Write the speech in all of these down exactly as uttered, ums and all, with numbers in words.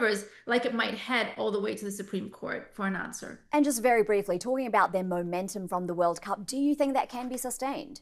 observers like it might head all the way to the Supreme Court for an answer. And just very briefly, talking about their momentum from the World Cup, do you think that can be sustained?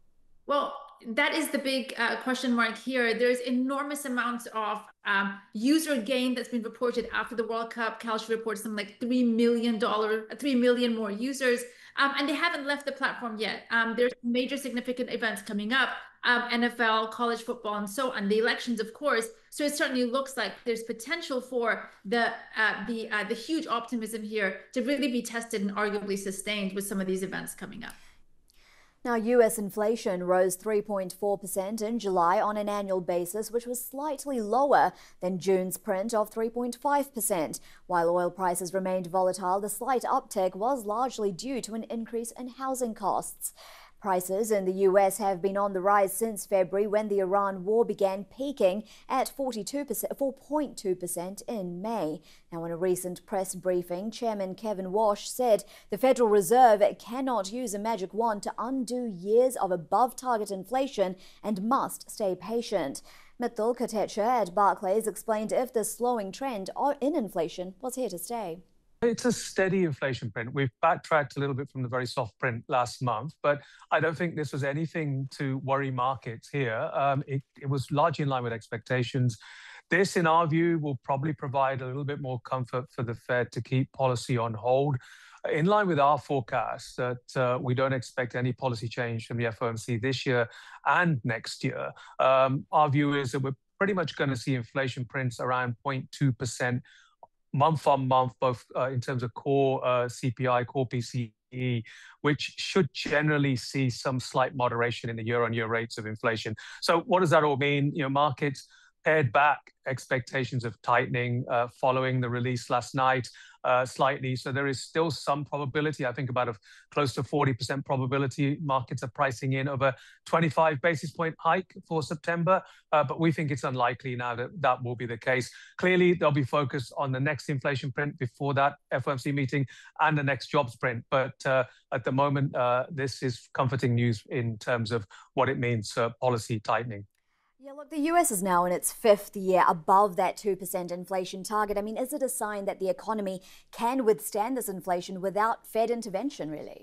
Well, that is the big uh, question mark here. There's enormous amounts of um, user gain that's been reported after the World Cup. Kalshi reports something like three million dollars, three million more users, um, and they haven't left the platform yet. Um, there's major significant events coming up, um, N F L, college football, and so on. The elections, of course. So it certainly looks like there's potential for the uh, the uh, the huge optimism here to really be tested and arguably sustained with some of these events coming up. Now, U S inflation rose three point four percent in July on an annual basis, which was slightly lower than June's print of three point five percent. While oil prices remained volatile, the slight uptick was largely due to an increase in housing costs. Prices in the U S have been on the rise since February, when the Iran war began, peaking at forty-two percent, four point two percent in May. Now, in a recent press briefing, Chairman Kevin Warsh said the Federal Reserve cannot use a magic wand to undo years of above-target inflation and must stay patient. Mithil Kotecha at Barclays explained if the slowing trend in inflation was here to stay. It's a steady inflation print. We've backtracked a little bit from the very soft print last month, but I don't think this was anything to worry markets here. Um, it, it was largely in line with expectations. This, in our view, will probably provide a little bit more comfort for the Fed to keep policy on hold, in line with our forecast that uh, we don't expect any policy change from the F O M C this year and next year. Um, our view is that we're pretty much going to see inflation prints around zero point two percent month on month, both uh, in terms of core uh, C P I, core P C E, which should generally see some slight moderation in the year-on-year rates of inflation. So what does that all mean? You know, markets pared back expectations of tightening uh, following the release last night uh, slightly. So there is still some probability, I think about a close to forty percent probability markets are pricing in of a twenty-five basis point hike for September. Uh, but we think it's unlikely now that that will be the case. Clearly, they'll be focused on the next inflation print before that F O M C meeting and the next jobs print. But uh, at the moment, uh, this is comforting news in terms of what it means for policy tightening. Yeah, look, the U S is now in its fifth year above that two percent inflation target. I mean, is it a sign that the economy can withstand this inflation without Fed intervention, really?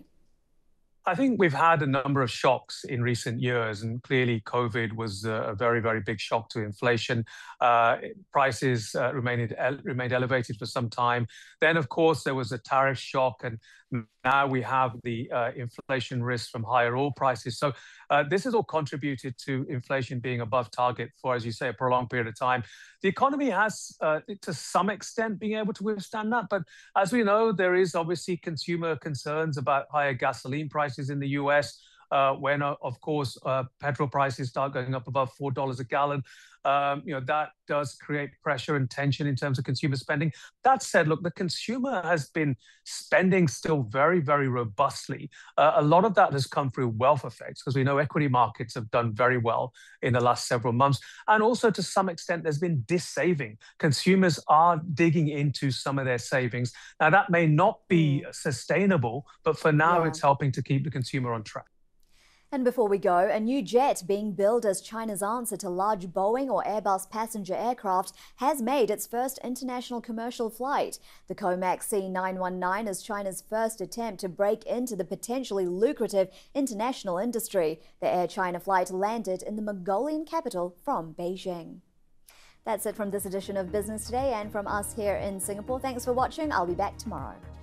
I think we've had a number of shocks in recent years, and clearly COVID was a very, very big shock to inflation. Uh, prices uh, remained, ele remained elevated for some time. Then, of course, there was a tariff shock, and now we have the uh, inflation risk from higher oil prices. So uh, this has all contributed to inflation being above target for, as you say, a prolonged period of time. The economy has, uh, to some extent, been able to withstand that. But as we know, there is obviously consumer concerns about higher gasoline prices in the U S, uh, when, uh, of course, uh, petrol prices start going up above four dollars a gallon. Um, you know, that does create pressure and tension in terms of consumer spending. That said, look, the consumer has been spending still very, very robustly. Uh, a lot of that has come through wealth effects, because we know equity markets have done very well in the last several months. And also, to some extent, there's been dissaving. Consumers are digging into some of their savings. Now, that may not be sustainable, but for now, yeah, it's helping to keep the consumer on track. And before we go, a new jet being billed as China's answer to large Boeing or Airbus passenger aircraft has made its first international commercial flight. The Comac C nine one nine is China's first attempt to break into the potentially lucrative international industry. The Air China flight landed in the Mongolian capital from Beijing. That's it from this edition of Business Today and from us here in Singapore. Thanks for watching. I'll be back tomorrow.